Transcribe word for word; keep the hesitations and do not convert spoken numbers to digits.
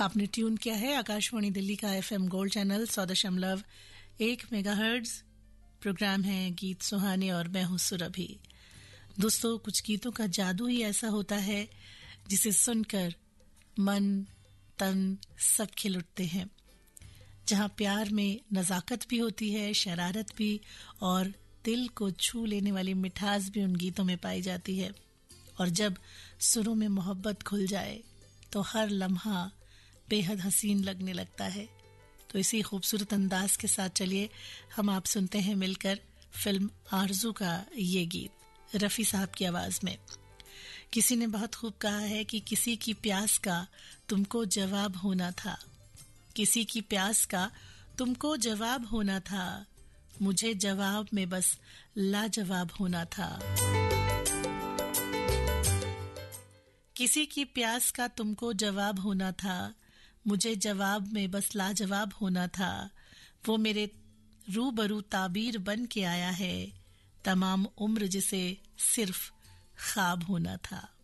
आपने ट्यून किया है आकाशवाणी दिल्ली का एफएम गोल्ड चैनल सौ दशमलव एक मेगाहर्ट्ज। प्रोग्राम है गीत सुहाने और मैं हूं सुरभि। दोस्तों, कुछ गीतों का जादू ही ऐसा होता है जिसे सुनकर मन तन सब खिल उठते हैं। जहां प्यार में नजाकत भी होती है, शरारत भी और दिल को छू लेने वाली मिठास भी उन गीतों में पाई जाती है। और जब सुरों में मोहब्बत घुल जाए तो हर लम्हा बेहद हसीन लगने लगता है। तो इसी खूबसूरत अंदाज के साथ चलिए हम आप सुनते हैं मिलकर फिल्म आरज़ू का ये गीत रफ़ी साहब की आवाज में। किसी ने बहुत खूब कहा है कि किसी की प्यास का तुमको जवाब होना था, किसी की प्यास का तुमको जवाब होना था, मुझे जवाब में बस लाजवाब होना था। किसी की प्यास का तुमको जवाब होना था, मुझे जवाब में बस लाजवाब होना था। वो मेरे रूबरू ताबीर बन के आया है, तमाम उम्र जिसे सिर्फ ख्वाब होना था।